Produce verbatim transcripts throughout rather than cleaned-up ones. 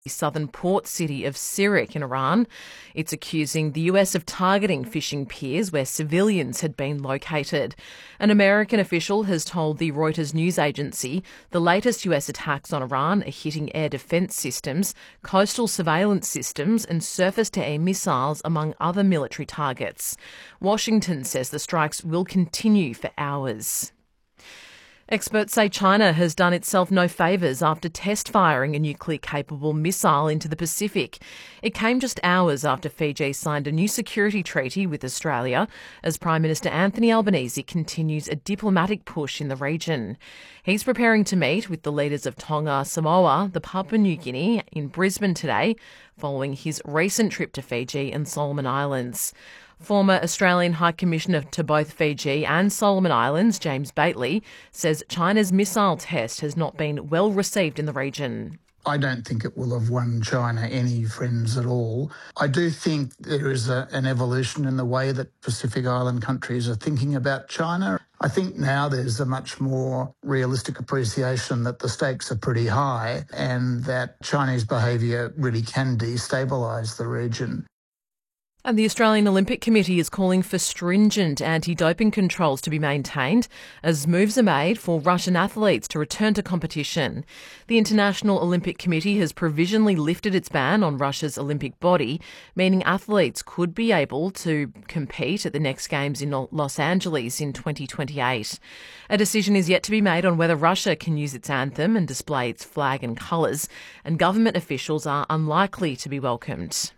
southern port city of Sirik in Iran. It's accusing the U S of targeting fishing piers where civilians had been located. An American official has told the Reuters news agency the latest U S attacks on Iran are hitting air defence systems, coastal surveillance systems and surface-to-air missiles, among other military targets. Washington says the strikes will continue for hours. Experts say China has done itself no favours after test firing a nuclear-capable missile into the Pacific. It came just hours after Fiji signed a new security treaty with Australia as Prime Minister Anthony Albanese continues a diplomatic push in the region. He's preparing to meet with the leaders of Tonga, Samoa, the Papua New Guinea in Brisbane today, following his recent trip to Fiji and Solomon Islands. Former Australian High Commissioner to both Fiji and Solomon Islands, James Bately, says China's missile test has not been well received in the region. I don't think it will have won China any friends at all. I do think there is a, an evolution in the way that Pacific Island countries are thinking about China. I think now there's a much more realistic appreciation that the stakes are pretty high and that Chinese behaviour really can destabilise the region. And the Australian Olympic Committee is calling for stringent anti-doping controls to be maintained as moves are made for Russian athletes to return to competition. The International Olympic Committee has provisionally lifted its ban on Russia's Olympic body, meaning athletes could be able to compete at the next Games in Los Angeles in twenty twenty-eight. A decision is yet to be made on whether Russia can use its anthem and display its flag and colours, and government officials are unlikely to be welcomed.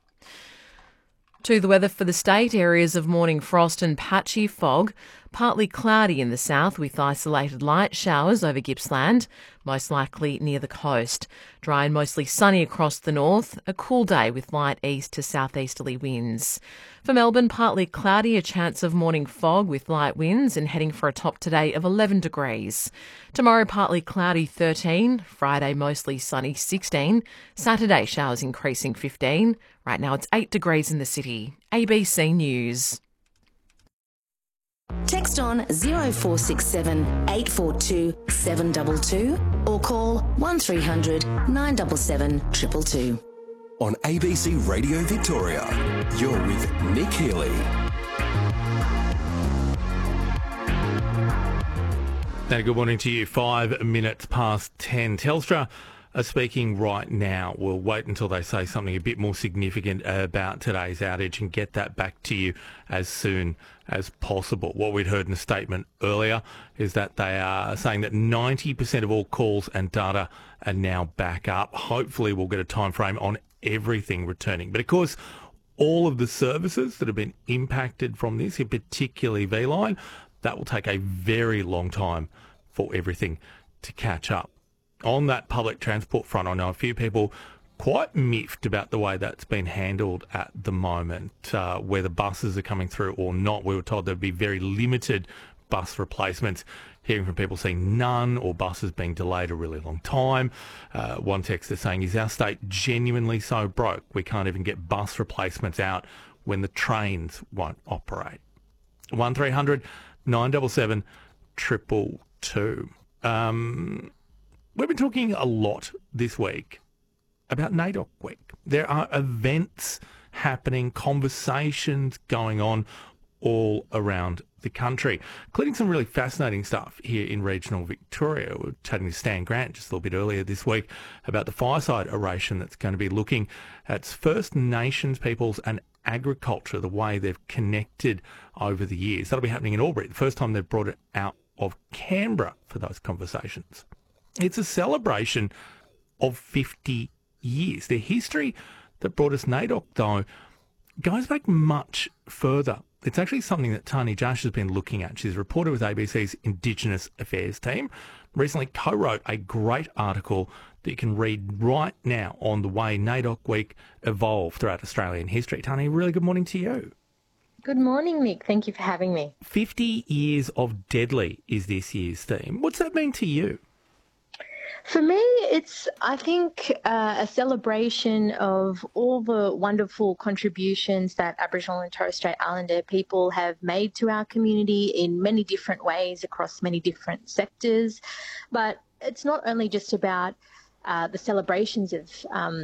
To the weather for the state, areas of morning frost and patchy fog, partly cloudy in the south with isolated light showers over Gippsland, most likely near the coast. Dry and mostly sunny across the north, a cool day with light east to southeasterly winds. For Melbourne, partly cloudy, a chance of morning fog with light winds and heading for a top today of eleven degrees. Tomorrow, partly cloudy, thirteen. Friday, mostly sunny, sixteen. Saturday, showers increasing, fifteen. Right now it's eight degrees in the city. A B C News. Text on zero four six seven eight four two seven two two or call one three hundred nine seven seven two two two. On A B C Radio Victoria, you're with Nick Healy. Now, good morning to you. Five minutes past ten. Telstra are speaking right now. We'll wait until they say something a bit more significant about today's outage and get that back to you as soon as possible. What we'd heard in a statement earlier is that they are saying that ninety percent of all calls and data are now back up. Hopefully we'll get a time frame on everything returning. But of course, all of the services that have been impacted from this, in particularly V-Line, that will take a very long time for everything to catch up. On that public transport front, I know a few people quite miffed about the way that's been handled at the moment, uh, whether buses are coming through or not. We were told there'd be very limited bus replacements. Hearing from people saying none or buses being delayed a really long time. Uh, one texter saying, is our state genuinely so broke we can't even get bus replacements out when the trains won't operate? one three hundred nine seven seven two two two. Um... We've been talking a lot this week about NAIDOC Week. There are events happening, conversations going on all around the country, including some really fascinating stuff here in regional Victoria. We were chatting to Stan Grant just a little bit earlier this week about the fireside oration that's going to be looking at First Nations peoples and agriculture, the way they've connected over the years. That'll be happening in Albury, the first time they've brought it out of Canberra for those conversations. It's a celebration of fifty years. The history that brought us NAIDOC, though, goes back much further. It's actually something that Tani Josh has been looking at. She's a reporter with A B C's Indigenous Affairs team. Recently co-wrote a great article that you can read right now on the way NAIDOC Week evolved throughout Australian history. Tani, really good morning to you. Good morning, Nick. Thank you for having me. fifty years of Deadly is this year's theme. What's that mean to you? For me, it's, I think, uh, a celebration of all the wonderful contributions that Aboriginal and Torres Strait Islander people have made to our community in many different ways across many different sectors. But it's not only just about uh, the celebrations of um,